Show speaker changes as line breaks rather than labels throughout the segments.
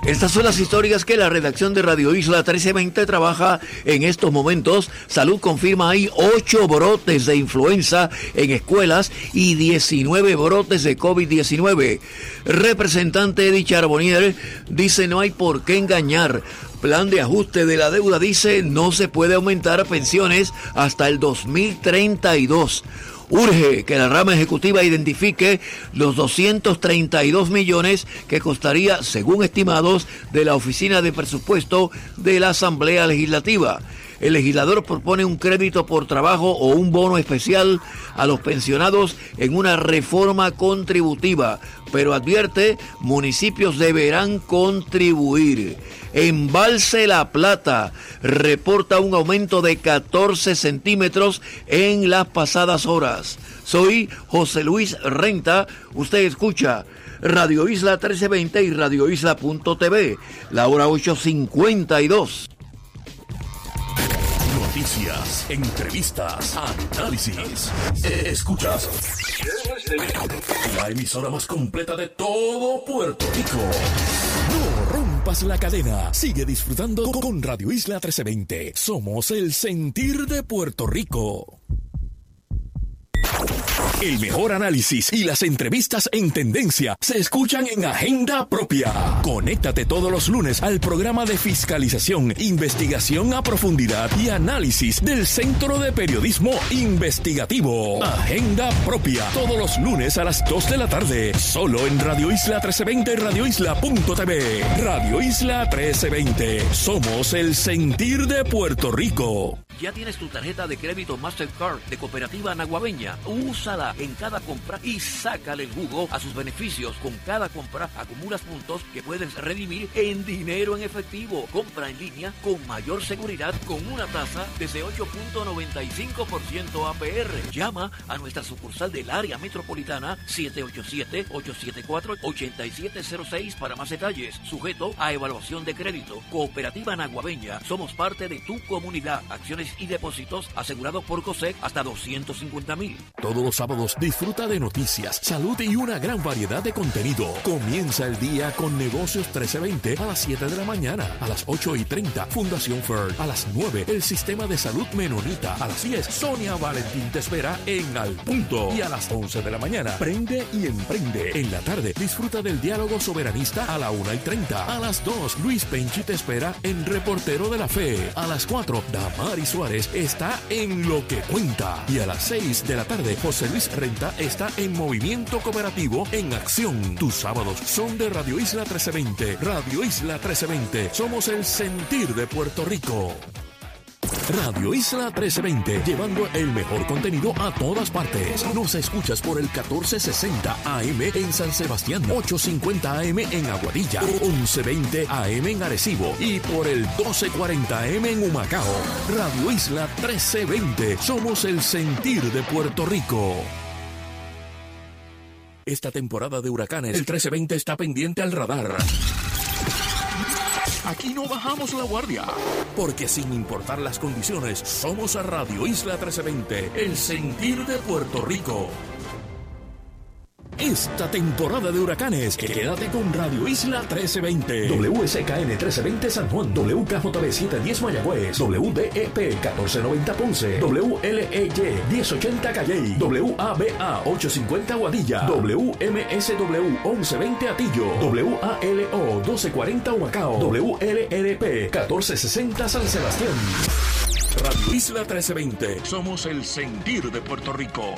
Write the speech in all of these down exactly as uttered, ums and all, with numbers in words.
Estas son las historias que la redacción de Radio Isla trece veinte trabaja en estos momentos. Salud confirma hay ocho brotes de influenza en escuelas y diecinueve brotes de COVID diecinueve. Representante Eddie Charbonnier dice no hay por qué engañar. Plan de ajuste de la deuda dice no se puede aumentar pensiones hasta el dos mil treinta y dos. Urge que la rama ejecutiva identifique los doscientos treinta y dos millones que costaría, según estimados, de la Oficina de Presupuesto de la Asamblea Legislativa. El legislador propone un crédito por trabajo o un bono especial a los pensionados en una reforma contributiva, pero advierte, municipios deberán contribuir. Embalse La Plata reporta un aumento de catorce centímetros en las pasadas horas. Soy José Luis Renta, usted escucha Radio Isla trece veinte y radio isla punto t v, la hora ocho cincuenta y dos.
Noticias, entrevistas, análisis. Escuchas la emisora más completa de todo Puerto Rico. No rompas la cadena. Sigue disfrutando con Radio Isla trece veinte. Somos el sentir de Puerto Rico. El mejor análisis y las entrevistas en tendencia se escuchan en Agenda Propia. Conéctate todos los lunes al programa de fiscalización, investigación a profundidad y análisis del Centro de Periodismo Investigativo. Agenda Propia, todos los lunes a las dos de la tarde, solo en Radio Isla trece veinte y radio isla punto t v. Radio Isla trece veinte, somos el sentir de Puerto Rico.
¿Ya tienes tu tarjeta de crédito Mastercard de Cooperativa Naguabeña? Úsala en cada compra y sácale el jugo a sus beneficios. Con cada compra acumulas puntos que puedes redimir en dinero en efectivo. Compra en línea con mayor seguridad con una tasa desde ocho punto noventa y cinco por ciento A P R. Llama a nuestra sucursal del área metropolitana siete ocho siete, ocho siete cuatro, ocho siete cero seis para más detalles. Sujeto a evaluación de crédito. Cooperativa Naguabeña. Somos parte de tu comunidad. Acciones y depósitos asegurados por COSEC hasta doscientos cincuenta mil.
Todos los sábados disfruta de noticias, salud y una gran variedad de contenido. Comienza el día con Negocios trece veinte a las siete de la mañana. A las ocho y treinta, Fundación F E R. A las nueve, el Sistema de Salud Menonita. A las diez, Sonia Valentín te espera en Al Punto. Y a las once de la mañana, Prende y Emprende. En la tarde, disfruta del diálogo soberanista a la una y treinta. A las dos, Luis Penchi te espera en Reportero de la Fe. A las cuatro, Damaris Suárez está en Lo que Cuenta. Y a las seis de la tarde, José Luis Renta está en Movimiento Cooperativo en Acción. Tus sábados son de Radio Isla trece veinte. Radio Isla trece veinte. Somos el sentir de Puerto Rico. Radio Isla trece veinte, llevando el mejor contenido a todas partes. Nos escuchas por el catorce sesenta A M en San Sebastián, ochocientos cincuenta A M en Aguadilla, once veinte A M en Arecibo y por el doce cuarenta A M en Humacao. Radio Isla trece veinte, somos el sentir de Puerto Rico. Esta temporada de huracanes, el trece veinte está pendiente al radar. Aquí no bajamos la guardia, porque sin importar las condiciones, somos a Radio Isla trece veinte, el sentir de Puerto Rico. Esta temporada de huracanes, quédate con Radio Isla trece veinte. W S K N trece veinte San Juan, W K J B setecientos diez Mayagüez, W D E P catorce noventa Ponce, W L E Y diez ochenta Calley, W A B A ochocientos cincuenta Guadilla, W M S W once veinte Atillo, W A L O doce cuarenta Humacao, W L R P catorce sesenta San Sebastián. Radio Isla trece veinte, somos el sentir de Puerto Rico.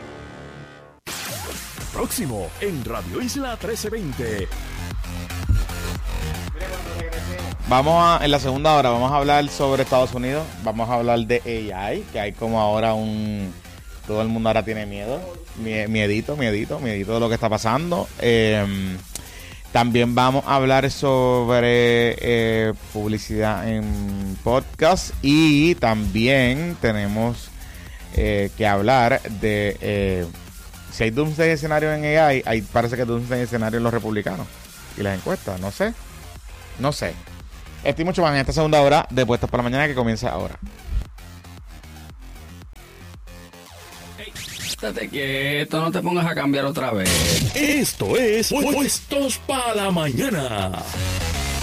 Próximo en Radio Isla trece veinte.
Vamos a, en la segunda hora vamos a hablar sobre Estados Unidos. Vamos a hablar de A I, que hay como ahora un... Todo el mundo ahora tiene miedo. Miedito, miedito, miedito de lo que está pasando. Eh, también vamos a hablar sobre eh, publicidad en podcast. Y también tenemos eh, que hablar de... Eh, si hay doomsday escenario en A I, hay, parece que doomsday escenario en los republicanos. Y las encuestas, no sé. No sé. Estoy mucho más en esta segunda hora de Puestos para la Mañana que comienza ahora.
Estate quieto, no te pongas a cambiar otra vez.
Esto es Puestos para la Mañana.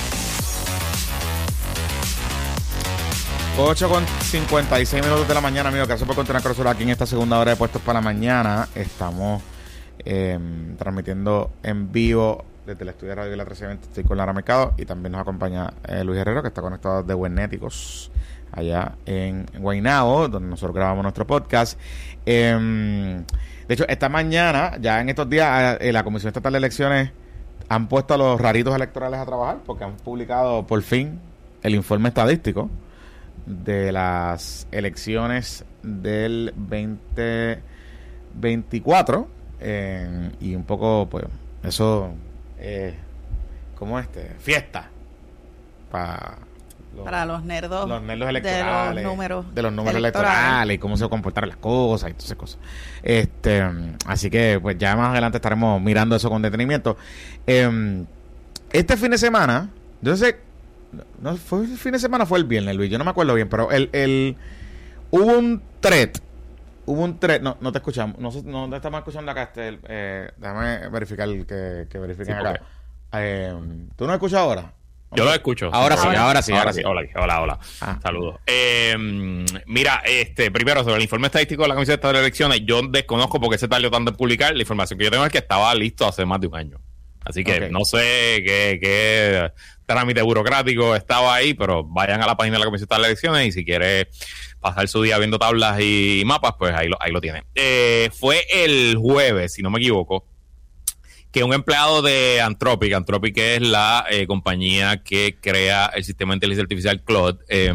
ocho con cincuenta y seis minutos de la mañana, amigos. Gracias por continuar con nosotros aquí en esta segunda hora de Puestos para la Mañana. Estamos eh, transmitiendo en vivo desde el estudio de Radio Isla trece veinte. Estoy con Lara Mercado y también nos acompaña eh, Luis Herrero, que está conectado de Webnéticos allá en Guaynabo, donde nosotros grabamos nuestro podcast. Eh, de hecho, esta mañana, ya en estos días, eh, la Comisión Estatal de Elecciones han puesto a los raritos electorales a trabajar porque han publicado por fin el informe estadístico de las elecciones del veinte veinticuatro eh, y un poco, pues, eso eh, como este, fiesta para los,
para los nerdos,
los nerdos electorales,
de los números,
de los números electorales, electorales y cómo se comportaron las cosas y todas esas cosas. Este, así que, pues, ya más adelante estaremos mirando eso con detenimiento. Eh, este fin de semana, yo sé. No, fue el fin de semana, fue el viernes, Luis, yo no me acuerdo bien, pero el, el hubo un thread, hubo un thread, no, no te escuchamos, no sé, no, no estamos escuchando acá, este, eh, déjame verificar que, que verifiquen sí, acá. Eh, ¿Tú no escuchas ahora?
Yo lo escucho.
Ahora sí, ahora, ahora sí, ahora, ahora sí.
Hola, hola, hola. Ah. Saludos. Eh, mira, este, primero sobre el informe estadístico de la Comisión Estatal de Elecciones, yo desconozco por qué se tardó tanto en publicar. La información que yo tengo es que estaba listo hace más de un año. Así que okay. no sé qué, qué trámite burocrático estaba ahí, pero vayan a la página de la Comisión Estatal de Elecciones y si quiere pasar su día viendo tablas y mapas, pues ahí lo, ahí lo tiene. Eh, fue el jueves, si no me equivoco, que un empleado de Anthropic, Anthropic es la eh, compañía que crea el sistema de inteligencia artificial Claude, eh,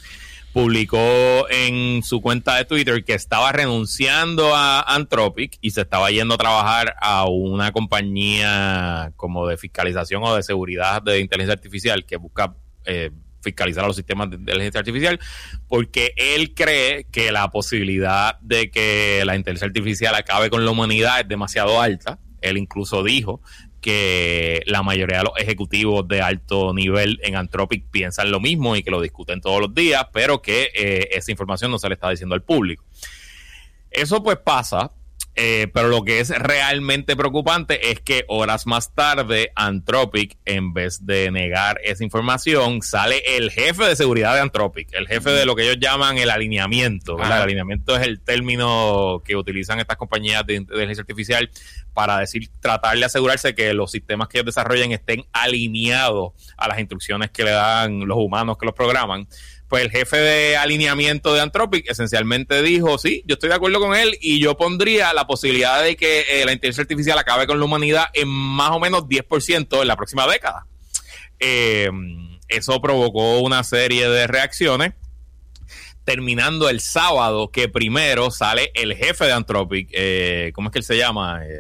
publicó en su cuenta de Twitter que estaba renunciando a Anthropic y se estaba yendo a trabajar a una compañía como de fiscalización o de seguridad de inteligencia artificial que busca eh, fiscalizar a los sistemas de inteligencia artificial, porque él cree que la posibilidad de que la inteligencia artificial acabe con la humanidad es demasiado alta. Él incluso dijo que la mayoría de los ejecutivos de alto nivel en Anthropic piensan lo mismo y que lo discuten todos los días, pero que eh, esa información no se le está diciendo al público. Eso pues pasa, eh, pero lo que es realmente preocupante es que horas más tarde Anthropic, en vez de negar esa información, sale el jefe de seguridad de Anthropic, el jefe de lo que ellos llaman el alineamiento, ¿verdad? El alineamiento es el término que utilizan estas compañías de inteligencia artificial para decir, tratar de asegurarse que los sistemas que ellos desarrollen estén alineados a las instrucciones que le dan los humanos que los programan. Pues el jefe de alineamiento de Anthropic esencialmente dijo, sí, yo estoy de acuerdo con él y yo pondría la posibilidad de que eh, la inteligencia artificial acabe con la humanidad en más o menos diez por ciento en la próxima década. Eh, eso provocó una serie de reacciones, terminando el sábado que primero sale el jefe de Anthropic, eh, ¿cómo es que él se llama? Eh,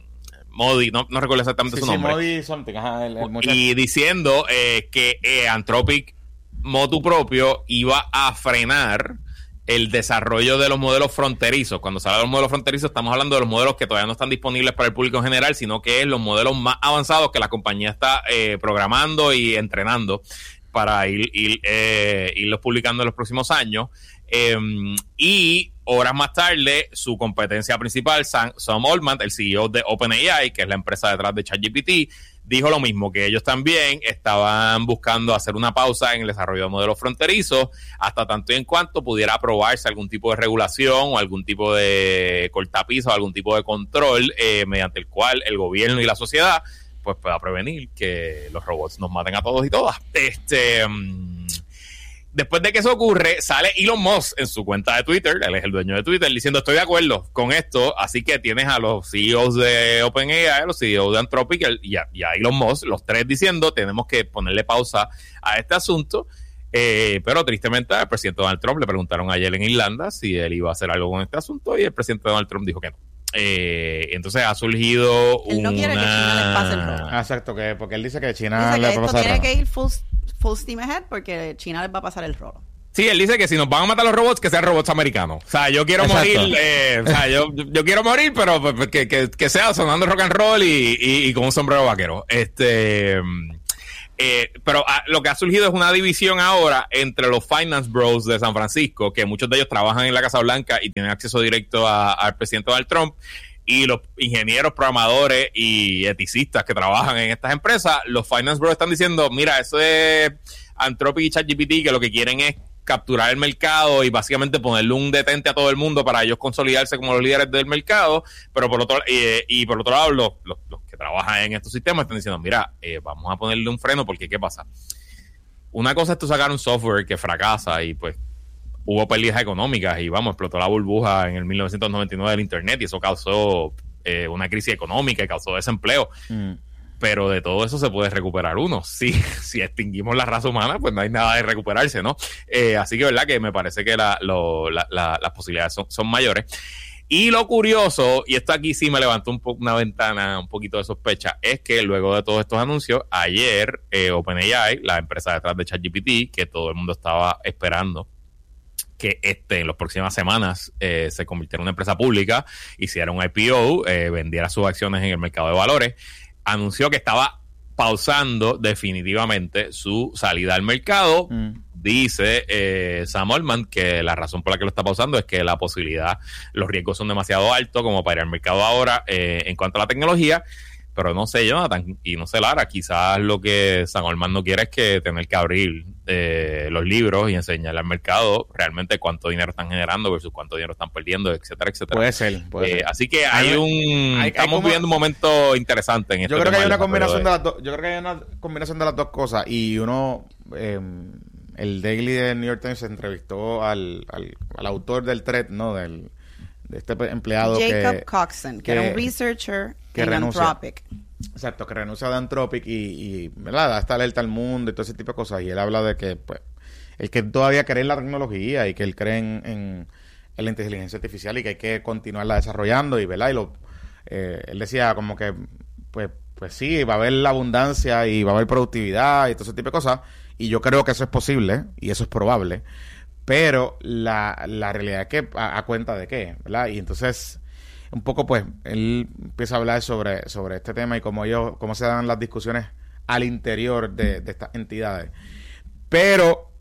Modi, no, no recuerdo exactamente sí, su nombre. Sí,
Modi something, ajá, el, el
y diciendo eh, que eh, Anthropic, motu propio, iba a frenar el desarrollo de los modelos fronterizos. Cuando se habla de los modelos fronterizos, estamos hablando de los modelos que todavía no están disponibles para el público en general, sino que es los modelos más avanzados que la compañía está eh, programando y entrenando para ir, ir, eh, irlos publicando en los próximos años. Eh, y horas más tarde, su competencia principal, Sam, Sam Altman, el C E O de OpenAI, que es la empresa detrás de ChatGPT, dijo lo mismo, que ellos también estaban buscando hacer una pausa en el desarrollo de modelos fronterizos hasta tanto y en cuanto pudiera aprobarse algún tipo de regulación o algún tipo de cortapiso, algún tipo de control eh, mediante el cual el gobierno y la sociedad pues pueda prevenir que los robots nos maten a todos y todas. Este... Um, Después de que eso ocurre, sale Elon Musk en su cuenta de Twitter, él es el dueño de Twitter, diciendo estoy de acuerdo con esto, así que tienes a los C E Os de OpenAI, a los C E Os de Anthropic y a, y a Elon Musk, los tres diciendo tenemos que ponerle pausa a este asunto, eh, pero tristemente al presidente Donald Trump le preguntaron ayer en Irlanda si él iba a hacer algo con este asunto y el presidente Donald Trump dijo que no. Eh, entonces ha surgido
él no
una...
quiere que China les pase el robo.
Ah, exacto, que porque él dice que China
dice
le
que
va a
esto
pasar
tiene que ir full, full steam ahead porque China les va a pasar el rolo.
Sí, él dice que si nos van a matar los robots, que sean robots americanos. O sea, yo quiero exacto. morir, eh, o sea, yo, yo quiero morir, pero que, que, que sea sonando rock and roll y, y, y con un sombrero vaquero. Este... Eh, pero ah, lo que ha surgido es una división ahora entre los Finance Bros de San Francisco, que muchos de ellos trabajan en la Casa Blanca y tienen acceso directo a, al presidente Donald Trump, y los ingenieros, programadores y eticistas que trabajan en estas empresas. Los Finance Bros están diciendo, mira, eso es Anthropic y ChatGPT, que lo que quieren es capturar el mercado y básicamente ponerle un detente a todo el mundo para ellos consolidarse como los líderes del mercado, pero por otro eh, y por otro lado los, los, los que trabajan en estos sistemas están diciendo, mira, eh, vamos a ponerle un freno porque ¿qué pasa? Una cosa es tú sacar un software que fracasa y pues hubo pérdidas económicas y vamos, explotó la burbuja en el mil novecientos noventa y nueve del internet y eso causó eh, una crisis económica y causó desempleo. Mm. Pero de todo eso se puede recuperar uno. Si, si extinguimos la raza humana, pues no hay nada de recuperarse, ¿no? Eh, así que, ¿verdad? Que me parece que la, lo, la, la, las posibilidades son, son mayores. Y lo curioso, y esto aquí sí me levantó un po- una ventana, un poquito de sospecha, es que luego de todos estos anuncios, ayer eh, OpenAI, la empresa detrás de ChatGPT, que todo el mundo estaba esperando que este, en las próximas semanas eh, se convirtiera en una empresa pública, hiciera un I P O, eh, vendiera sus acciones en el mercado de valores, anunció que estaba pausando definitivamente su salida al mercado. Mm. Dice eh, Sam Altman que la razón por la que lo está pausando es que la posibilidad, los riesgos son demasiado altos como para ir al mercado ahora eh, en cuanto a la tecnología. Pero no sé, Jonathan, y no sé, Lara, quizás lo que Sam Altman no quiere es que tener que abrir eh, los libros y enseñarle al mercado realmente cuánto dinero están generando versus cuánto dinero están perdiendo, etcétera, etcétera.
Puede ser, puede
eh,
ser.
Así que hay un... Hay, estamos hay como, viviendo un momento interesante en este
yo creo que hay una combinación
de,
de las dos. Yo creo que hay una combinación de las dos cosas. Y uno... Eh, el Daily de New York Times entrevistó al, al, al autor del thread, ¿no? Del... de este empleado
Jacob
que,
Coxon, que, que era un researcher
que
en
renuncia.
Anthropic.
Exacto, que renuncia de Anthropic y, y ¿verdad? Da esta alerta al mundo y todo ese tipo de cosas. Y él habla de que, pues, el que todavía cree en la tecnología y que él cree en, en, en la inteligencia artificial y que hay que continuarla desarrollando y, ¿verdad? Y lo, eh, él decía como que, pues, pues sí, va a haber la abundancia y va a haber productividad y todo ese tipo de cosas. Y yo creo que eso es posible y eso es probable. Pero la, la realidad es que a, a cuenta de qué, ¿verdad? Y entonces, un poco pues, él empieza a hablar sobre, sobre este tema y cómo ellos, cómo se dan las discusiones al interior de, de estas entidades. Pero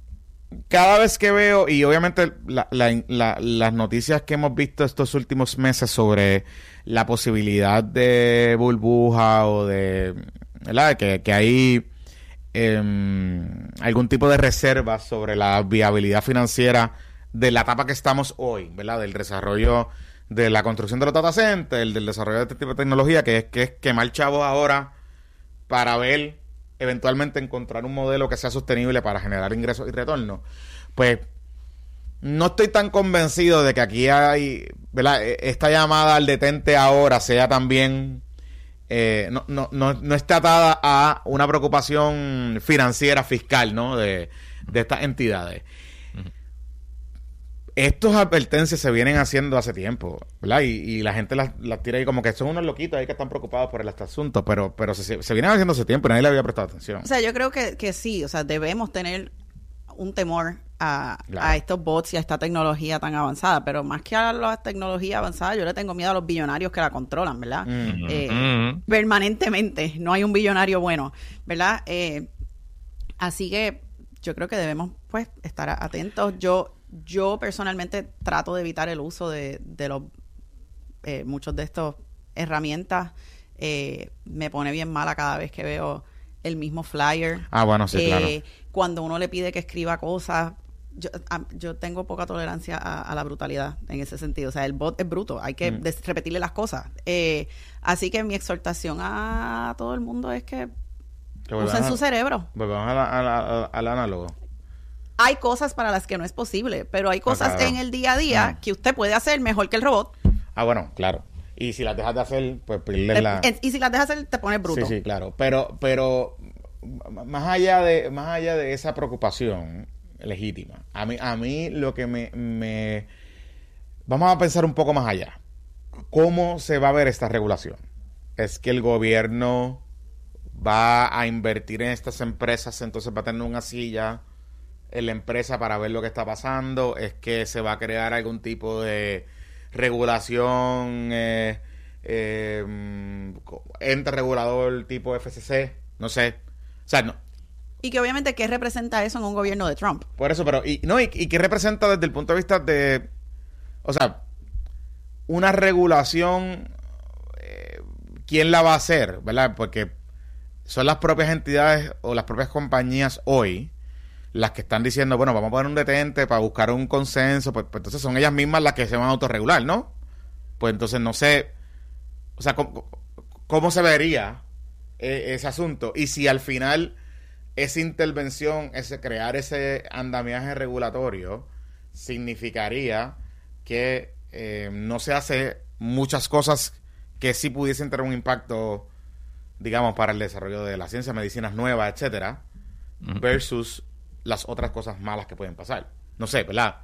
cada vez que veo, y obviamente la, la, la, las noticias que hemos visto estos últimos meses sobre la posibilidad de burbuja o de, ¿verdad? Que, que hay Eh, algún tipo de reserva sobre la viabilidad financiera de la etapa que estamos hoy, ¿verdad? Del desarrollo de la construcción de los data centers, del desarrollo de este tipo de tecnología, que es, que es quemar chavos ahora para ver, eventualmente encontrar un modelo que sea sostenible para generar ingresos y retorno. Pues no estoy tan convencido de que aquí hay, ¿verdad? Esta llamada al detente ahora sea también... Eh, no, no, no, no está atada a una preocupación financiera, fiscal, ¿no? De, de estas entidades. Uh-huh. Estos advertencias se vienen haciendo hace tiempo, ¿verdad? Y, y la gente las, las tira ahí como que son unos loquitos ahí que están preocupados por este asunto, pero, pero se, se vienen haciendo hace tiempo y nadie le había prestado atención.
O sea, yo creo que, que sí, o sea, debemos tener un temor a, claro. a estos bots y a esta tecnología tan avanzada, pero más que a la tecnología avanzada, yo le tengo miedo a los billonarios que la controlan, ¿verdad? Mm-hmm. Eh, mm-hmm. Permanentemente, no hay un billonario bueno, ¿verdad? Eh, así que yo creo que debemos, pues, estar atentos. Yo, yo personalmente trato de evitar el uso de, de los eh, muchos de estas herramientas. Eh, me pone bien mala cada vez que veo el mismo flyer.
Ah, bueno, sí,
eh,
claro.
Cuando uno le pide que escriba cosas, yo, a, yo tengo poca tolerancia a, a la brutalidad en ese sentido. O sea, el bot es bruto, hay que mm. des- repetirle las cosas. Eh, así que mi exhortación a todo el mundo es que, que usen a, su cerebro.
Volvamos al a la, a la análogo.
Hay cosas para las que no es posible, pero hay cosas ah, claro. en el día a día ah. que usted puede hacer mejor que el robot.
Ah, bueno, claro. Y si las dejas de hacer, pues pierdes la...
Y si las dejas hacer, te pones bruto.
Sí, sí, claro. Pero, pero más allá de, más allá de esa preocupación legítima, a mí, a mí lo que me, me... Vamos a pensar un poco más allá. ¿Cómo se va a ver esta regulación? ¿Es que el gobierno va a invertir en estas empresas, entonces va a tener una silla en la empresa para ver lo que está pasando? ¿Es que se va a crear algún tipo de regulación, eh, eh, ente regulador tipo F C C? No sé. O sea, no.
Y que obviamente, ¿qué representa eso en un gobierno de Trump?
Por eso, pero, y, no, y, y qué representa desde el punto de vista de, o sea, una regulación, eh, ¿quién la va a hacer? ¿Verdad? Porque son las propias entidades o las propias compañías hoy las que están diciendo, bueno, vamos a poner un detente para buscar un consenso, pues, pues entonces son ellas mismas las que se van a autorregular, ¿no? Pues entonces no sé, o sea, ¿cómo, cómo se vería eh, ese asunto? Y si al final esa intervención, ese crear ese andamiaje regulatorio, significaría que eh, no se hace muchas cosas que sí pudiesen tener un impacto, digamos, para el desarrollo de la ciencia, medicinas nuevas, etcétera, uh-huh. versus las otras cosas malas que pueden pasar. No sé, ¿verdad?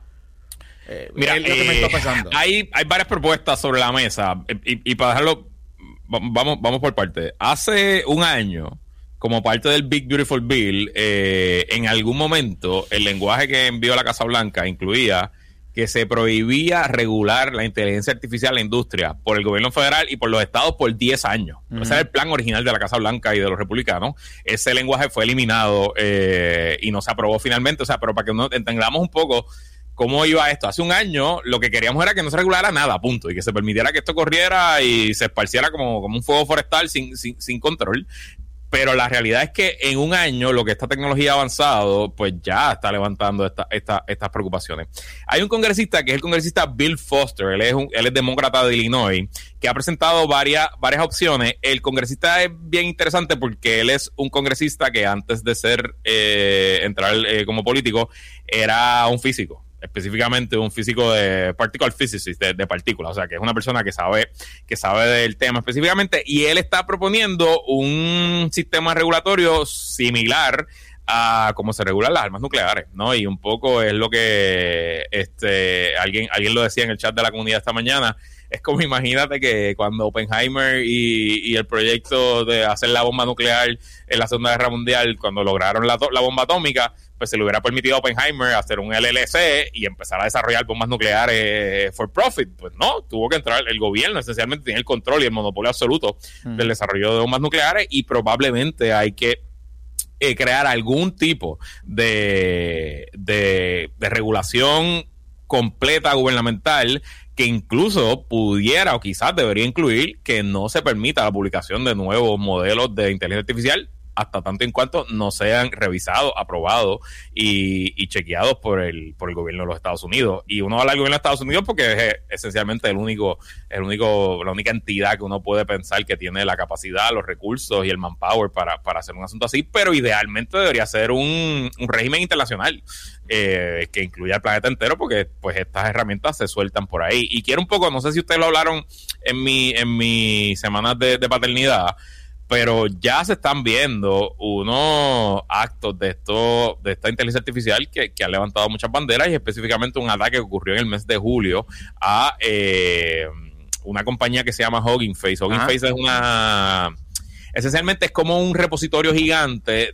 Eh,
Mira,
es lo que me
eh,
está pasando.
Hay, hay varias propuestas sobre la mesa y, y para dejarlo, vamos, vamos por parte. Hace un año, como parte del Big Beautiful Bill, eh, en algún momento el lenguaje que envió la Casa Blanca incluía que se prohibía regular la inteligencia artificial en la industria por el gobierno federal y por los estados por diez años. Uh-huh. Ese era el plan original de la Casa Blanca y de los republicanos. Ese lenguaje fue eliminado eh, y no se aprobó finalmente. O sea, pero para que no entendamos un poco cómo iba esto. Hace un año lo que queríamos era que no se regulara nada, punto, y que se permitiera que esto corriera y se esparciera como, como un fuego forestal sin, sin, sin control. Pero la realidad es que en un año lo que esta tecnología ha avanzado, pues ya está levantando esta, esta, estas preocupaciones. Hay un congresista que es el congresista Bill Foster, él es, un, él es demócrata de Illinois, que ha presentado varias, varias opciones. El congresista es bien interesante porque él es un congresista que antes de ser eh, entrar eh, como político era un físico. Específicamente un físico de particle physicist, de, de partículas, o sea que es una persona que sabe que sabe del tema específicamente, y él está proponiendo un sistema regulatorio similar a cómo se regulan las armas nucleares, ¿no? Y un poco es lo que este alguien alguien lo decía en el chat de la comunidad esta mañana. Es como, imagínate que cuando Oppenheimer y, y el proyecto de hacer la bomba nuclear en la Segunda Guerra Mundial, cuando lograron la, la bomba atómica, pues se le hubiera permitido a Oppenheimer hacer un L L C y empezar a desarrollar bombas nucleares for profit. Pues no, tuvo que entrar el gobierno, esencialmente tiene el control y el monopolio absoluto mm. del desarrollo de bombas nucleares, y probablemente hay que eh, crear algún tipo de, de, de regulación completa gubernamental que incluso pudiera o quizás debería incluir que no se permita la publicación de nuevos modelos de inteligencia artificial hasta tanto en cuanto no sean revisados, aprobados y, y chequeados por el por el gobierno de los Estados Unidos. Y uno habla del gobierno de Estados Unidos porque es esencialmente el único, el único, la única entidad que uno puede pensar que tiene la capacidad, los recursos y el manpower para, para hacer un asunto así, pero idealmente debería ser un, un régimen internacional eh, que incluya el planeta entero, porque pues estas herramientas se sueltan por ahí. Y quiero un poco, no sé si ustedes lo hablaron en mi, en mis semanas de, de paternidad, pero ya se están viendo unos actos de esto, de esta inteligencia artificial que, que han levantado muchas banderas, y específicamente un ataque que ocurrió en el mes de julio a eh, una compañía que se llama Hugging Face. Hugging Ajá. Face es una... Esencialmente es como un repositorio gigante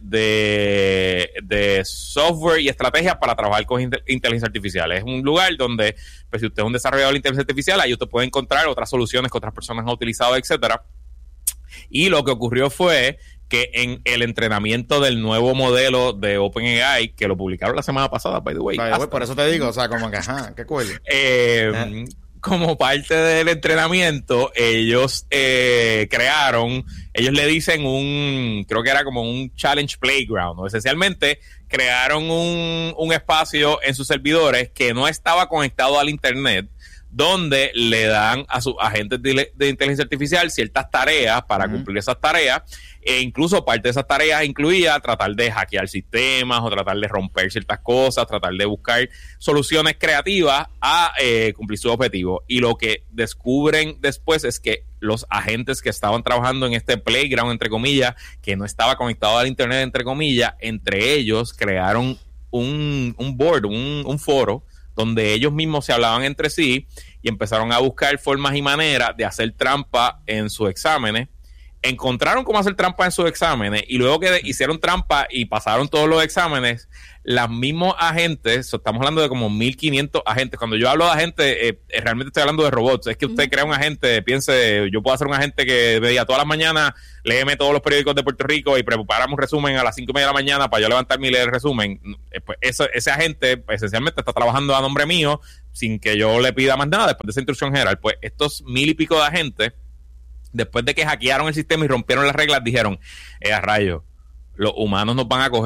de, de software y estrategias para trabajar con inteligencia artificial. Es un lugar donde, pues, si usted es un desarrollador de inteligencia artificial, ahí usted puede encontrar otras soluciones que otras personas han utilizado, etcétera. Y lo que ocurrió fue que en el entrenamiento del nuevo modelo de OpenAI, que lo publicaron la semana pasada, by the way.
By the way, por eso te digo, o sea, como que, ajá, qué cool.
Eh, ¿Eh? Como parte del entrenamiento, ellos eh, crearon, ellos le dicen un, creo que era como un challenge playground, ¿no? Esencialmente crearon un, un espacio en sus servidores que no estaba conectado al internet, donde le dan a sus agentes de, de inteligencia artificial ciertas tareas para uh-huh. cumplir esas tareas, e incluso parte de esas tareas incluía tratar de hackear sistemas o tratar de romper ciertas cosas, tratar de buscar soluciones creativas a eh, cumplir su objetivo. Y lo que descubren después es que los agentes que estaban trabajando en este playground, entre comillas, que no estaba conectado al internet, entre comillas, entre ellos crearon un, un board, un, un foro, donde ellos mismos se hablaban entre sí y empezaron a buscar formas y maneras de hacer trampa en sus exámenes. Encontraron cómo hacer trampa en sus exámenes, y luego que hicieron trampa y pasaron todos los exámenes, los mismos agentes, estamos hablando de como mil quinientos agentes. Cuando yo hablo de agentes, eh, realmente estoy hablando de robots. Es que usted uh-huh. crea un agente, piense, yo puedo hacer un agente que me diga todas las mañanas, léeme todos los periódicos de Puerto Rico y preparamos un resumen a las cinco y media de la mañana para yo levantarme y leer el resumen. Eh, pues ese, ese agente pues, esencialmente está trabajando a nombre mío sin que yo le pida más nada después de esa instrucción general. Pues estos mil y pico de agentes, después de que hackearon el sistema y rompieron las reglas, dijeron, eh, a rayos, los humanos nos van a coger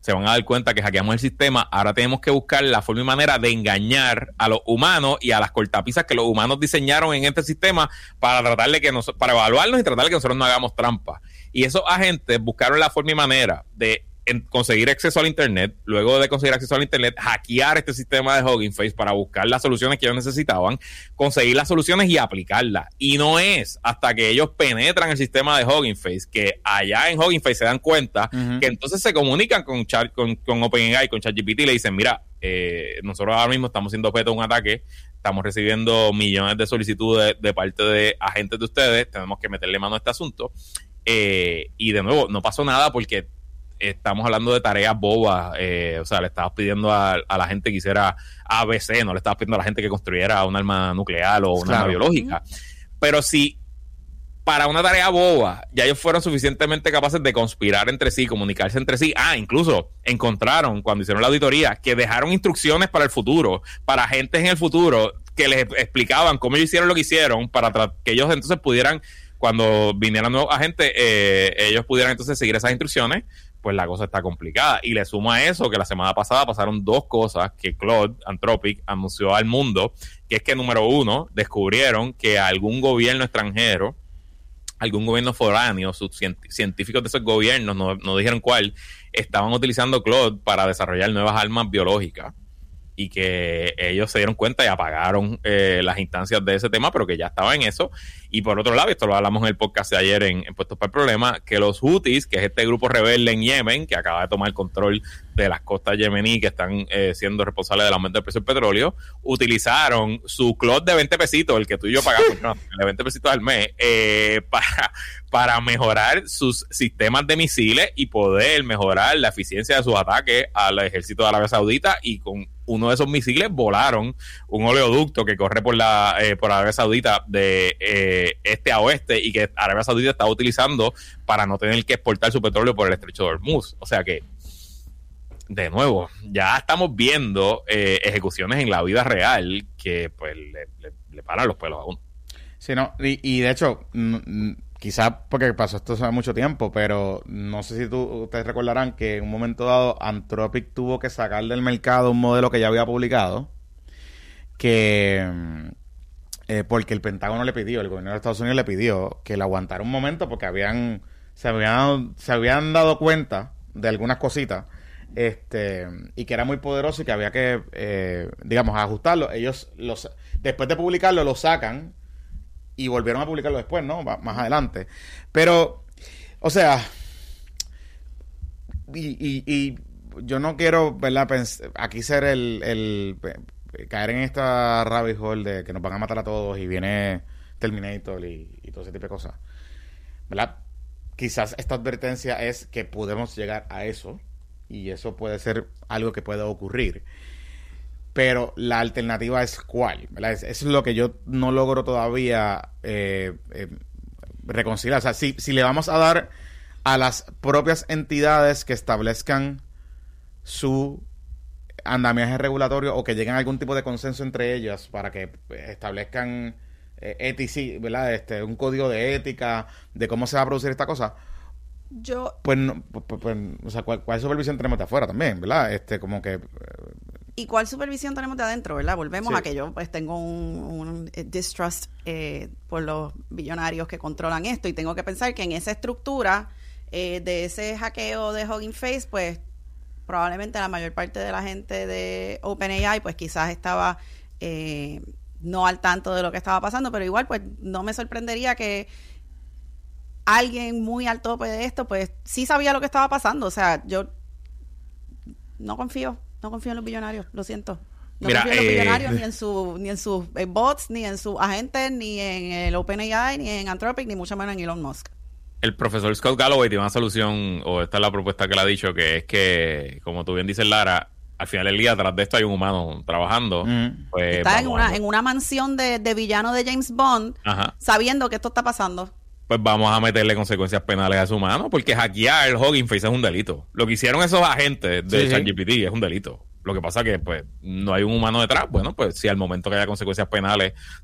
se van a dar cuenta que hackeamos el sistema. Ahora tenemos que buscar la forma y manera de engañar a los humanos y a las cortapisas que los humanos diseñaron en este sistema para tratar de que nos, para evaluarnos y tratar de que nosotros no hagamos trampa. Y esos agentes buscaron la forma y manera de en conseguir acceso al internet, luego de conseguir acceso al internet, hackear este sistema de Hugging Face para buscar las soluciones que ellos necesitaban, conseguir las soluciones y aplicarlas. Y no es hasta que ellos penetran el sistema de Hugging Face que allá en Hugging Face se dan cuenta uh-huh. que entonces se comunican con, Chat, con, con OpenAI, con ChatGPT y le dicen, mira, eh, nosotros ahora mismo estamos siendo objeto de un ataque, estamos recibiendo millones de solicitudes de parte de agentes de ustedes, tenemos que meterle mano a este asunto. Eh, y de nuevo, no pasó nada porque estamos hablando de tareas bobas, eh, o sea, le estabas pidiendo a, a la gente que hiciera A B C, no le estabas pidiendo a la gente que construyera un arma nuclear o una claro. arma biológica. Pero si para una tarea boba ya ellos fueron suficientemente capaces de conspirar entre sí, comunicarse entre sí, ah, incluso encontraron cuando hicieron la auditoría que dejaron instrucciones para el futuro, para agentes en el futuro que les explicaban cómo ellos hicieron lo que hicieron para tra- que ellos entonces pudieran, cuando vinieran nuevos agentes, eh, ellos pudieran entonces seguir esas instrucciones. Pues la cosa está complicada. Y le suma a eso que la semana pasada pasaron dos cosas que Claude, Anthropic, anunció al mundo, que es que, número uno, descubrieron que algún gobierno extranjero, algún gobierno foráneo, sus científicos de esos gobiernos, no, no dijeron cuál, estaban utilizando Claude para desarrollar nuevas armas biológicas. Y que ellos se dieron cuenta y apagaron eh, las instancias de ese tema, pero que ya estaba en eso. Y por otro lado, esto lo hablamos en el podcast de ayer en, en Puestos para el Problema, que los Houthis, que es este grupo rebelde en Yemen, que acaba de tomar control de las costas yemení, que están eh, siendo responsables del aumento del precio del petróleo, utilizaron su cloud de veinte pesitos, el que tú y yo pagamos, no, de veinte pesitos al mes, eh, para, para mejorar sus sistemas de misiles y poder mejorar la eficiencia de sus ataques al ejército de Arabia Saudita, y con uno de esos misiles volaron un oleoducto que corre por la eh, por Arabia Saudita de eh, este a oeste, y que Arabia Saudita estaba utilizando para no tener que exportar su petróleo por el estrecho de Hormuz. O sea que, de nuevo, ya estamos viendo eh, ejecuciones en la vida real que pues le, le, le paran los pelos a uno.
Sí, no, y, y de hecho, n- quizás porque pasó esto hace mucho tiempo, pero no sé si tú, ustedes recordarán que en un momento dado Anthropic tuvo que sacar del mercado un modelo que ya había publicado, que eh, porque el Pentágono le pidió, el gobierno de Estados Unidos le pidió que le aguantara un momento porque habían se habían se habían dado cuenta de algunas cositas, este y que era muy poderoso y que había que eh, digamos ajustarlo. Ellos los después de publicarlo lo sacan y volvieron a publicarlo después, ¿no? Más adelante. Pero, o sea, y, y, y yo no quiero, ¿verdad? Pens- aquí ser el, el, el... caer en esta rabbit hole de que nos van a matar a todos y viene Terminator y, y todo ese tipo de cosas. ¿Verdad? Quizás esta advertencia es que podemos llegar a eso y eso puede ser algo que puede ocurrir. Pero la alternativa es cuál, ¿verdad? Eso es lo que yo no logro todavía eh, eh, reconciliar. O sea, si, si le vamos a dar a las propias entidades que establezcan su andamiaje regulatorio o que lleguen a algún tipo de consenso entre ellas para que establezcan eh, ética, ¿verdad? Este, un código de ética de cómo se va a producir esta cosa.
Yo...
Pues, no, pues, pues o sea, ¿cuál, ¿cuál supervisión tenemos de afuera también, verdad? Este, como que... Eh,
¿Y cuál supervisión tenemos de adentro, verdad? Volvemos
sí.
a que yo pues tengo un, un distrust eh, por los billonarios que controlan esto, y tengo que pensar que en esa estructura eh, de ese hackeo de Hugging Face, pues probablemente la mayor parte de la gente de OpenAI pues quizás estaba eh, no al tanto de lo que estaba pasando, pero igual pues no me sorprendería que alguien muy al tope de esto pues sí sabía lo que estaba pasando. O sea, yo no confío No confío en los billonarios, lo siento. No
Mira,
confío en los
eh,
billonarios, ni en, su, ni en sus eh, bots, ni en sus agentes, ni en el OpenAI, ni en Anthropic, ni mucho menos en Elon Musk.
El profesor Scott Galloway tiene una solución, o esta es la propuesta que le ha dicho, que es que, como tú bien dices, Lara, al final del día, atrás de esto hay un humano trabajando. Mm. Pues,
está en una, en una mansión de, de villano de James Bond, Ajá. sabiendo que esto está pasando.
Pues vamos a meterle consecuencias penales a ese humano, porque hackear el Hugging Face es un delito. Lo que hicieron esos agentes de sí, ChatGPT sí. es un delito. Lo que pasa que pues no hay un humano detrás. Bueno, pues si al momento que haya consecuencias penales